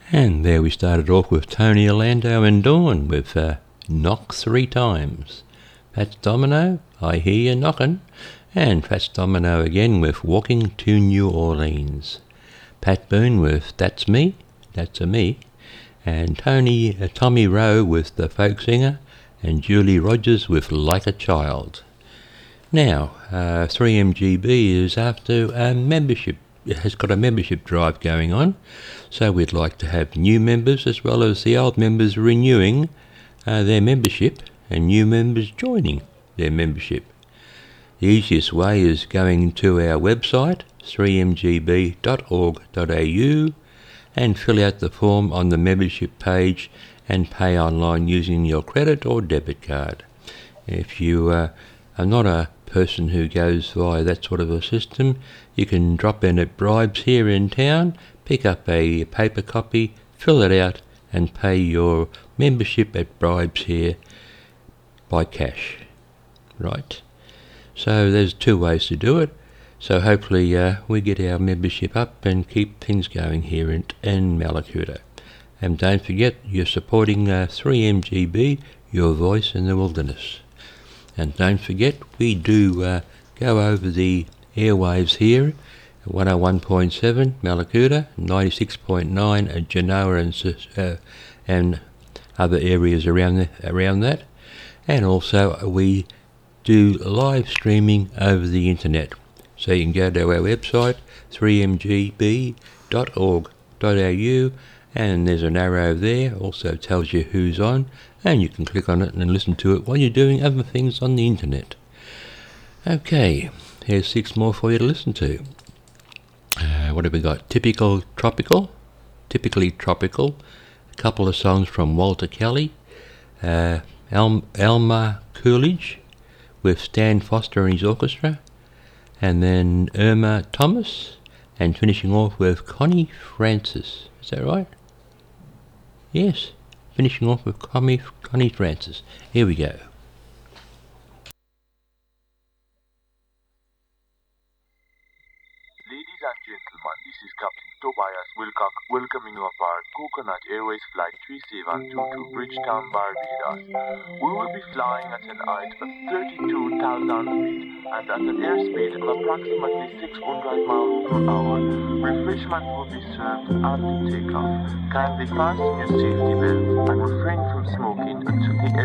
And there we started off with Tony Orlando and Dawn with Knock 3 Times. Fats Domino, I Hear You Knockin', and Fats Domino again with Walking to New Orleans. Pat Boone with That's Me, That's a Me, and Tommy Rowe with The Folk Singer, and Julie Rogers with Like a Child. Now, 3MGB is after a membership. It has got a membership drive going on, so we'd like to have new members as well as the old members renewing their membership and new members joining their membership. The easiest way is going to our website 3mgb.org.au and fill out the form on the membership page and pay online using your credit or debit card. If you are not a person who goes via that sort of a system, you can drop in at Bribes here in town, pick up a paper copy, fill it out and pay your membership at Bribes here by cash. Right. So there's two ways to do it. So hopefully we get our membership up and keep things going here in Mallacoota. And don't forget, you're supporting 3MGB, your voice in the wilderness. And don't forget, we do go over the airwaves here, 101.7 Mallacoota, 96.9 at Genoa and other areas around that. And also we do live streaming over the internet. So you can go to our website, 3mgb.org.au, and there's an arrow there, also tells you who's on, and you can click on it and listen to it while you're doing other things on the internet. Okay, here's 6 more for you to listen to. What have we got? Typically Tropical, a couple of songs from Walter Kelly, Elmer Coolidge with Stan Foster and his orchestra, and then Irma Thomas, and finishing off with Connie Francis. Is that right? Yes, finishing off with Connie Francis. Here we go. Ladies and gentlemen, this is Captain Tobias Wilcock welcoming you aboard Coconut Airways Flight 3722 to Bridgetown, Barbados. We will be flying at an height of 32,000 feet and at an airspeed of approximately 600 miles per hour. Refreshment will be served after takeoff. Kindly fasten your safety belts and refrain from smoking until the